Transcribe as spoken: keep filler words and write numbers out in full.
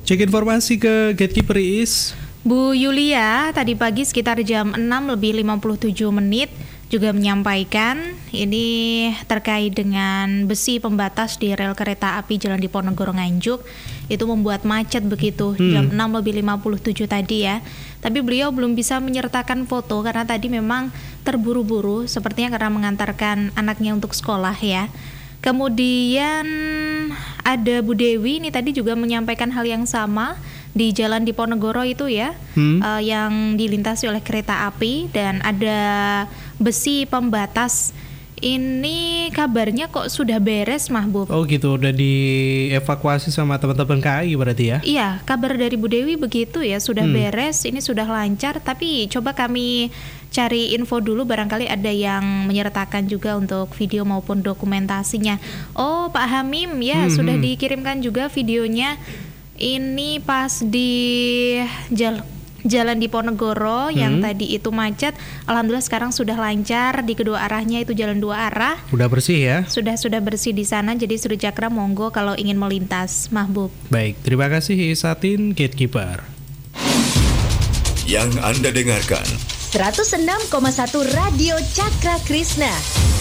Cek informasi ke Gatekeeper Is. Bu Yulia tadi pagi sekitar jam enam lebih lima puluh tujuh menit juga menyampaikan ini terkait dengan besi pembatas di rel kereta api Jalan Diponegoro Nganjuk itu membuat macet begitu hmm. jam enam lebih lima puluh tujuh tadi ya. Tapi beliau belum bisa menyertakan foto karena tadi memang terburu-buru sepertinya karena mengantarkan anaknya untuk sekolah ya. Kemudian ada Bu Dewi ini tadi juga menyampaikan hal yang sama di Jalan Diponegoro itu ya, hmm. uh, yang dilintasi oleh kereta api dan ada besi pembatas. Ini kabarnya kok sudah beres, Mahbub. Oh gitu, udah dievakuasi sama teman-teman K A I berarti ya? Iya, kabar dari Bu Dewi begitu ya, sudah hmm. beres, ini sudah lancar. Tapi coba kami cari info dulu, barangkali ada yang menyertakan juga untuk video maupun dokumentasinya. Oh, Pak Hamim ya, hmm. sudah dikirimkan juga videonya. Ini pas di Jal- Jalan Diponegoro hmm. yang tadi itu macet, alhamdulillah sekarang sudah lancar di kedua arahnya, itu jalan dua arah. Udah bersih ya? Sudah sudah bersih di sana, jadi Sri Cakra monggo kalau ingin melintas, Mahbub. Baik, terima kasih Isatin Gatekeeper. Yang Anda dengarkan seratus enam koma satu Radio Cakra Krishna.